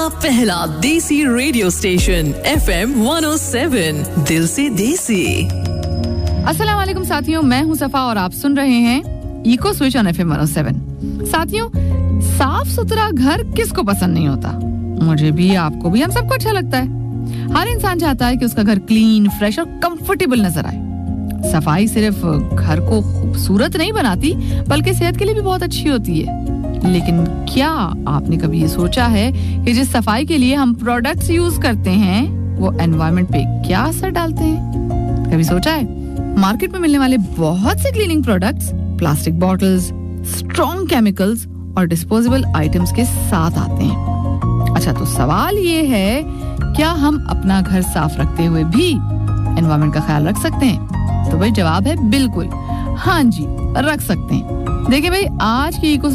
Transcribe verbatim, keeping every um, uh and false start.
पहला देसी radio station F M one O seven, दिल से देसी। अस्सलाम वालेकुम साथियों, मैं हूं सफा और आप सुन रहे हैं eco switch on F M one O seven. साथियों, साफ सुथरा घर किसको पसंद नहीं होता? मुझे भी, आपको भी, हम सबको अच्छा लगता है। हर इंसान चाहता है कि उसका घर क्लीन, फ्रेश और कंफर्टेबल नजर आए। सफाई सिर्फ घर को खूबसूरत नहीं बनाती, बल्कि सेहत के लिए भी बहुत अच्छी होती है। लेकिन क्या आपने कभी ये सोचा है कि जिस सफाई के लिए हम प्रोडक्ट्स यूज करते हैं वो एनवायरनमेंट पे क्या असर डालते हैं? कभी सोचा है? मार्केट में मिलने वाले बहुत से cleaning products plastic bottles, strong chemicals और डिस्पोजेबल आइटम्स के साथ आते हैं। अच्छा, तो सवाल ये है, क्या हम अपना घर साफ रखते हुए भी एनवायरनमेंट का ख्याल रख सकते हैं? तो भाई जवाब है बिल्कुल, हाँ जी, रख सकते हैं। देखिए भाई, आज की इको